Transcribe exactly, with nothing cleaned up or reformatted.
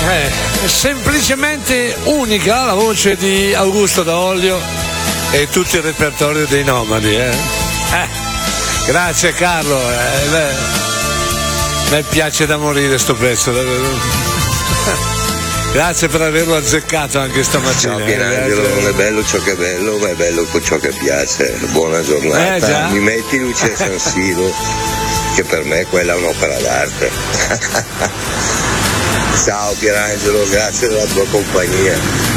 Eh, è semplicemente unica la voce di Augusto D'Olio e tutto il repertorio dei Nomadi. Eh. Eh, grazie Carlo, eh, beh, a me piace da morire sto pezzo. Grazie per averlo azzeccato anche stamattina. Ciao Pierangelo, eh, non è bello ciò che è bello, ma è bello con ciò che piace. Buona giornata. Eh, Mi metti Luce San Siro, che per me quella è un'opera d'arte. Ciao Pierangelo, grazie della tua compagnia.